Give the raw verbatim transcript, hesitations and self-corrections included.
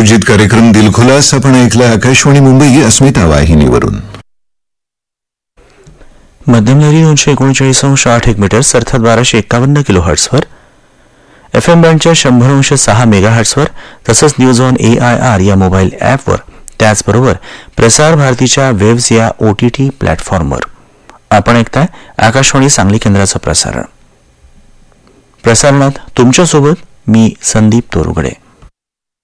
आयोजित कार्यक्रम दिलखुलास आपण ऐकला आकाशवाणी मुंबई अस्मिता वाहिनीवरून. मध्यमलहरी दोनशे एकोणचाळीस अंश आठ एक मीटर्स अर्थात बाराशे एक्कावन्न किलो हर्ट्सवर, एफ एम बँडच्या शंभर अंश सहा मेगा हर्ट्सवर तसंच news on A I R या मोबाईल ॲपवर, त्याचबरोबर प्रसार भारतीच्या वेव्स या ओ टी टी प्लॅटफॉर्मवर आपण ऐकताय आकाशवाणी सांगली केंद्राचं प्रसारण. प्रसारणात तुमच्यासोबत मी संदीप तोरगडे.